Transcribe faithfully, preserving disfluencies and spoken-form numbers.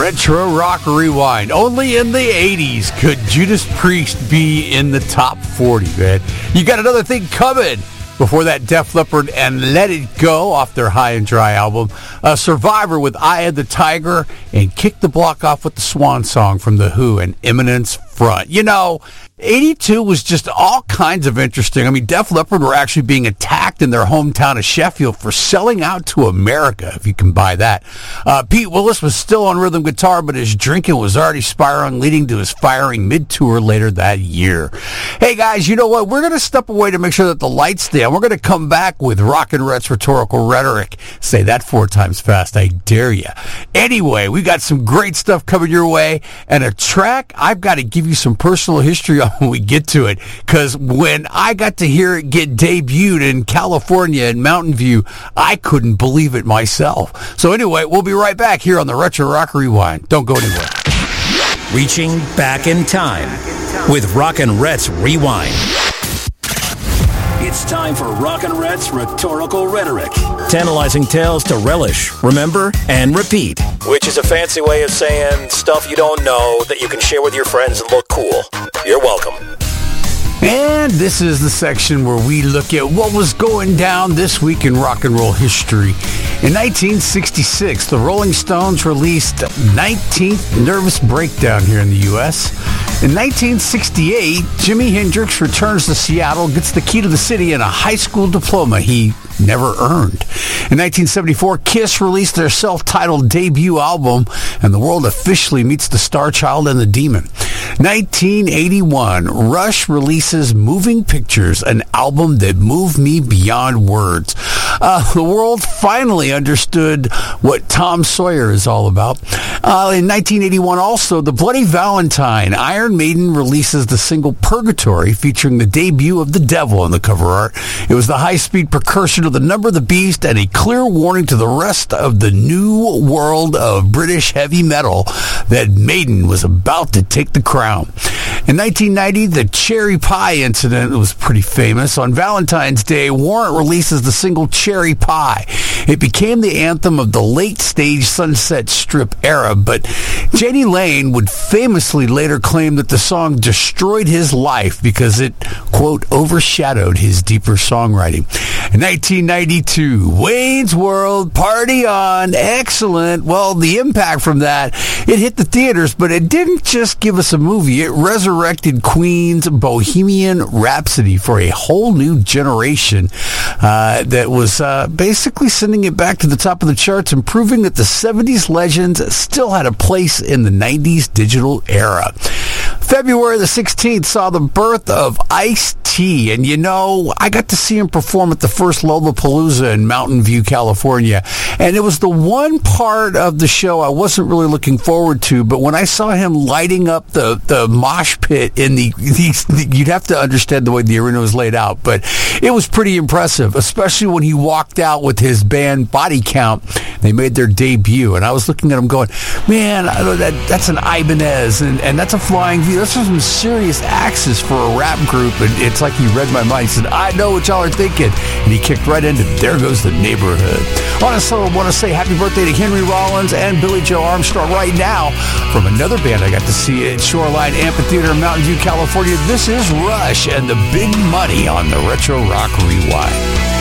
Retro Rock Rewind. Only in the eighties could Judas Priest be in the top forty, man. You got another thing coming. Before that, Def Leppard and Let It Go off their High and Dry album. Uh, Survivor with Eye of the Tiger, and Kick the Block off with the Swan Song from The Who and Eminence Front. You know, eighty-two was just all kinds of interesting. I mean, Def Leppard were actually being attacked in their hometown of Sheffield for selling out to America, if you can buy that. Uh, Pete Willis was still on rhythm guitar, but his drinking was already spiraling, leading to his firing mid-tour later that year. Hey, guys, you know what? We're going to step away to make sure that the lights stay on. We're going to come back with Rockin' Rhett's Rhetorical Rhetoric. Say that four times fast. I dare you. Anyway, we got some great stuff coming your way, and a track I've got to give you some personal history on when we get to it, because when I got to hear it get debuted in California in Mountain View, I couldn't believe it myself. So anyway, we'll be right back here on the Retro Rock Rewind. Don't go anywhere. Reaching back in time with Rockin' Rhett's Rewind. It's time for Rockin' Rhett's Rhetorical Rhetoric. Tantalizing tales to relish, remember, and repeat. Which is a fancy way of saying stuff you don't know that you can share with your friends and look cool. You're welcome. And this is the section where we look at what was going down this week in rock and roll history. In nineteen sixty-six, the Rolling Stones released nineteenth Nervous Breakdown here in the U S In nineteen sixty-eight, Jimi Hendrix returns to Seattle, gets the key to the city and a high school diploma he never earned. In nineteen seventy-four, Kiss released their self-titled debut album, and the world officially meets the Star Child and the Demon. nineteen eighty-one, Rush releases Moving Pictures, an album that moved me beyond words. Uh, the world finally understood what Tom Sawyer is all about. Uh, in nineteen eighty-one also, The Bloody Valentine, Iron Maiden releases the single Purgatory, featuring the debut of the Devil on the cover art. It was the high-speed precursor to The Number of the Beast and a clear warning to the rest of the new world of British heavy metal that Maiden was about to take the crown. In nineteen ninety, the Cherry Pie incident was pretty famous. On Valentine's Day, Warrant releases the single Cherry Pie. It became the anthem of the late-stage Sunset Strip era, but Jenny Lane would famously later claim that the song destroyed his life because it, quote, overshadowed his deeper songwriting. In nineteen ninety-two, Wayne's World, Party On, excellent. Well, the impact from that, it hit the theaters, but it didn't just give us a movie. It resurrected Queen's Bohemian Rhapsody for a whole new generation uh, that was uh, basically sending it back to the top of the charts and proving that the seventies legends still had a place in the nineties digital era. February the sixteenth saw the birth of Ice-T, and you know, I got to see him perform at the first Lollapalooza in Mountain View, California, and it was the one part of the show I wasn't really looking forward to, but when I saw him lighting up the, the mosh pit in the, the, you'd have to understand the way the arena was laid out, but it was pretty impressive, especially when he walked out with his band Body Count. They made their debut, and I was looking at him going, man, I know that that's an Ibanez, and, and that's a Flying V. Those are some serious axes for a rap group, and it's like he read my mind. He said, I know what y'all are thinking, and he kicked right into There Goes the Neighborhood. Also, I want to say happy birthday to Henry Rollins and Billy Joe Armstrong right now from another band I got to see at Shoreline Amphitheater in Mountain View, California. This is Rush and the Big Money on the Retro Rock Rewind.